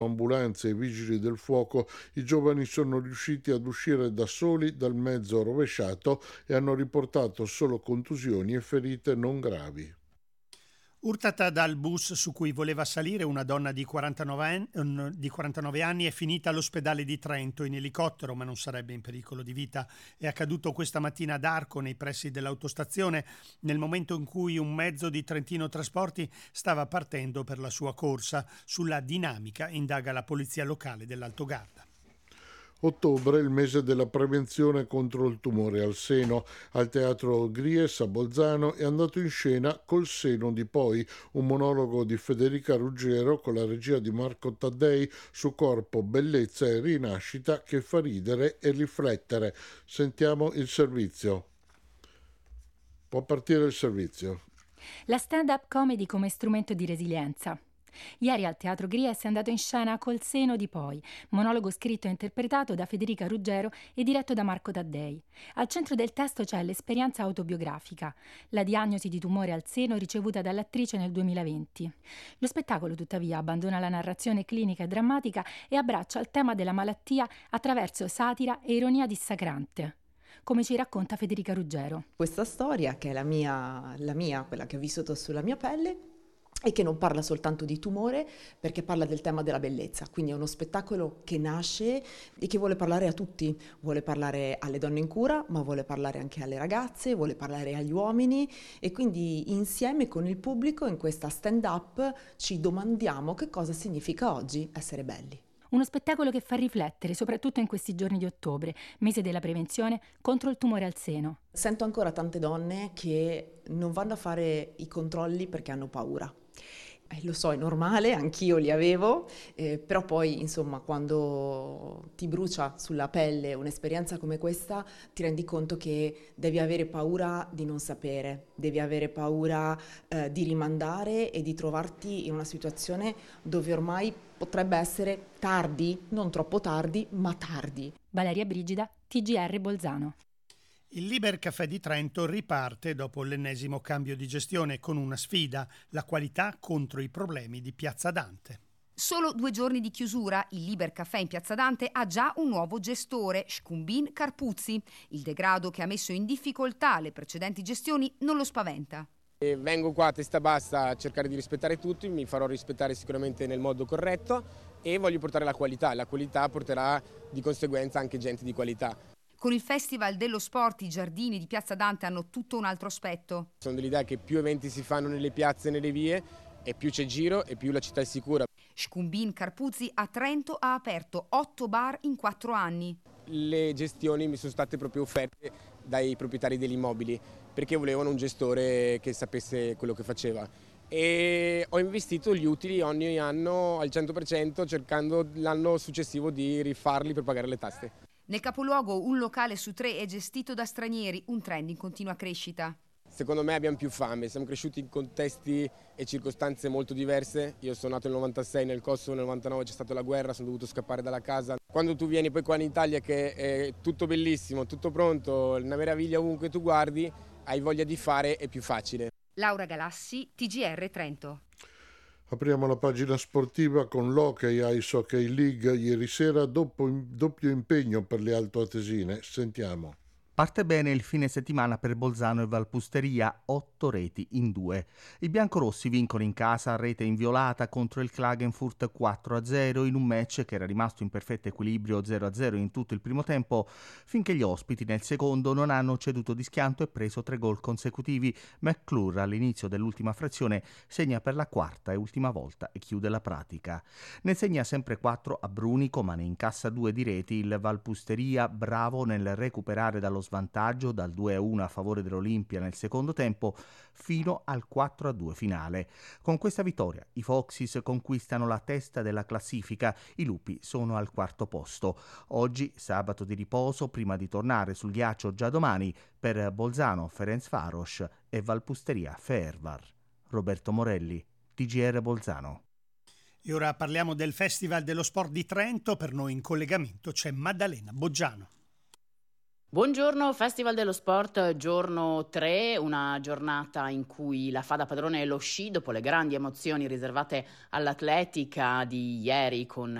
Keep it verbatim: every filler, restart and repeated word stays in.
ambulanze e i vigili del fuoco, i giovani sono riusciti ad uscire da soli dal mezzo rovesciato e hanno riportato solo contusioni e ferite non gravi. Urtata dal bus su cui voleva salire, una donna di quarantanove, anni, di quarantanove anni è finita all'ospedale di Trento in elicottero, ma non sarebbe in pericolo di vita. È accaduto questa mattina ad Arco, nei pressi dell'autostazione, nel momento in cui un mezzo di Trentino Trasporti stava partendo per la sua corsa. Sulla dinamica indaga la polizia locale dell'Altogarda. Ottobre, il mese della prevenzione contro il tumore al seno. Al Teatro Gries a Bolzano è andato in scena Col seno di poi, un monologo di Federica Ruggero con la regia di Marco Taddei su corpo, bellezza e rinascita che fa ridere e riflettere. Sentiamo il servizio. Può partire il servizio. La stand-up comedy come strumento di resilienza. Ieri al Teatro Gries è andato in scena Col seno di poi, monologo scritto e interpretato da Federica Ruggero e diretto da Marco Taddei. Al centro del testo c'è l'esperienza autobiografica, la diagnosi di tumore al seno ricevuta dall'attrice nel duemilaventi. Lo spettacolo, tuttavia, abbandona la narrazione clinica e drammatica e abbraccia il tema della malattia attraverso satira e ironia dissacrante, come ci racconta Federica Ruggero. Questa storia, che è la mia, la mia, quella che ho vissuto sulla mia pelle, e che non parla soltanto di tumore, perché parla del tema della bellezza. Quindi è uno spettacolo che nasce e che vuole parlare a tutti, vuole parlare alle donne in cura, ma vuole parlare anche alle ragazze, vuole parlare agli uomini, e quindi insieme con il pubblico in questa stand-up ci domandiamo che cosa significa oggi essere belli. Uno spettacolo che fa riflettere, soprattutto in questi giorni di ottobre, mese della prevenzione contro il tumore al seno. Sento ancora tante donne che non vanno a fare i controlli perché hanno paura. Eh, lo so, è normale, anch'io li avevo, eh, però poi insomma quando ti brucia sulla pelle un'esperienza come questa ti rendi conto che devi avere paura di non sapere, devi avere paura eh, di rimandare e di trovarti in una situazione dove ormai potrebbe essere tardi, non troppo tardi, ma tardi. Valeria Brigida, T G R Bolzano. Il Liber Caffè di Trento riparte dopo l'ennesimo cambio di gestione con una sfida, la qualità contro i problemi di Piazza Dante. Solo due giorni di chiusura, il Liber Caffè in Piazza Dante ha già un nuovo gestore, Shkumbin Karpuzzi. Il degrado che ha messo in difficoltà le precedenti gestioni non lo spaventa. E vengo qua a testa bassa a cercare di rispettare tutti, mi farò rispettare sicuramente nel modo corretto e voglio portare la qualità. La qualità porterà di conseguenza anche gente di qualità. Con il Festival dello Sport i giardini di Piazza Dante hanno tutto un altro aspetto. Sono dell'idea che più eventi si fanno nelle piazze e nelle vie e più c'è giro e più la città è sicura. Shkumbin Karpuzzi a Trento ha aperto otto bar in quattro anni. Le gestioni mi sono state proprio offerte dai proprietari degli immobili perché volevano un gestore che sapesse quello che faceva. E ho investito gli utili ogni anno al cento per cento cercando l'anno successivo di rifarli per pagare le tasse. Nel capoluogo un locale su tre è gestito da stranieri, un trend in continua crescita. Secondo me abbiamo più fame, siamo cresciuti in contesti e circostanze molto diverse. Io sono nato nel novantasei nel Kosovo, nel novantanove c'è stata la guerra, sono dovuto scappare dalla casa. Quando tu vieni poi qua in Italia che è tutto bellissimo, tutto pronto, una meraviglia ovunque tu guardi, hai voglia di fare, è più facile. Laura Galassi, T G R Trento. Apriamo la pagina sportiva con l'Hockey Ice Hockey League. Ieri sera doppio, doppio impegno per le altoatesine. Sentiamo. Parte bene il fine settimana per Bolzano e Valpusteria, otto reti in due. I biancorossi vincono in casa a rete inviolata contro il Klagenfurt quattro a zero in un match che era rimasto in perfetto equilibrio zero a zero in tutto il primo tempo, finché gli ospiti nel secondo non hanno ceduto di schianto e preso tre gol consecutivi. McClure all'inizio dell'ultima frazione segna per la quarta e ultima volta e chiude la pratica. Ne segna sempre quattro a Brunico, ma ne incassa due di reti il Valpusteria, bravo nel recuperare dallo svantaggio dal due a uno a favore dell'Olimpia nel secondo tempo fino al quattro a due finale. Con questa vittoria i Foxys conquistano la testa della classifica, i Lupi sono al quarto posto. Oggi sabato di riposo prima di tornare sul ghiaccio già domani per Bolzano Ferencváros e Valpusteria Fehervar. Roberto Morelli, T G R Bolzano. E ora parliamo del Festival dello Sport di Trento. Per noi in collegamento c'è Maddalena Boggiano. Buongiorno, Festival dello Sport, giorno tre, una giornata in cui la fa da padrone lo sci dopo le grandi emozioni riservate all'atletica di ieri con